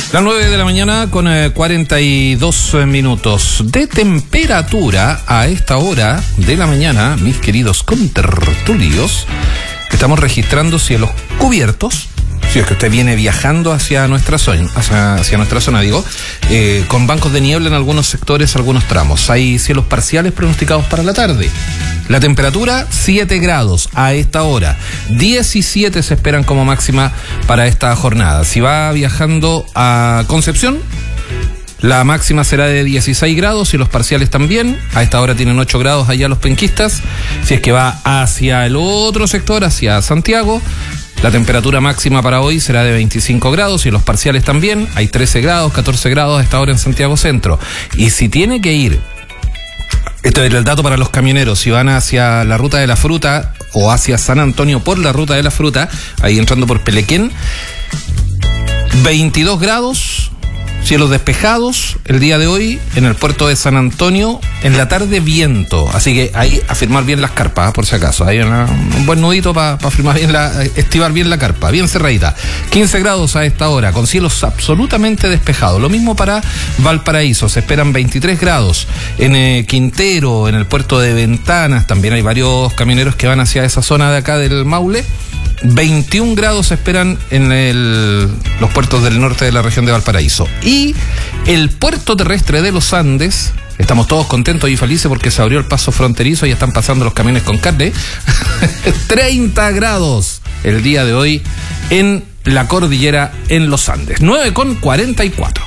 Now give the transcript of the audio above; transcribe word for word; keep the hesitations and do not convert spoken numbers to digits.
Las nueve de la mañana con eh, cuarenta y dos minutos de temperatura a esta hora de la mañana, mis queridos contertulios. Estamos registrando cielos cubiertos, si es que usted viene viajando hacia nuestra zona, hacia, hacia nuestra zona, digo, eh, con bancos de niebla en algunos sectores, algunos tramos. Hay cielos parciales pronosticados para la tarde. La temperatura, siete grados a esta hora. diecisiete se esperan como máxima para esta jornada. Si va viajando a Concepción, la máxima será de dieciséis grados y los parciales también. A esta hora tienen ocho grados allá los penquistas. Si es que va hacia el otro sector, hacia Santiago, la temperatura máxima para hoy será de veinticinco grados y los parciales también. Hay trece grados, catorce grados a esta hora en Santiago Centro. Y si tiene que ir, esto es el dato para los camioneros, si van hacia la Ruta de la Fruta o hacia San Antonio por la Ruta de la Fruta, ahí entrando por Pelequén, veintidós grados, cielos despejados el día de hoy en el puerto de San Antonio, en la tarde viento, así que ahí a firmar bien las carpas, por si acaso, hay una, un buen nudito para pa firmar bien la, estivar bien la carpa, bien cerradita. quince grados a esta hora, con cielos absolutamente despejados. Lo mismo para Valparaíso, se esperan veintitrés grados. En eh, Quintero, en el puerto de Ventanas, también hay varios camioneros que van hacia esa zona de acá del Maule. veintiún grados se esperan en el, los puertos del norte de la región de Valparaíso. Y el puerto terrestre de los Andes, estamos todos contentos y felices porque se abrió el paso fronterizo y están pasando los camiones con carne. treinta grados el día de hoy en la cordillera en los Andes. nueve con cuarenta y cuatro.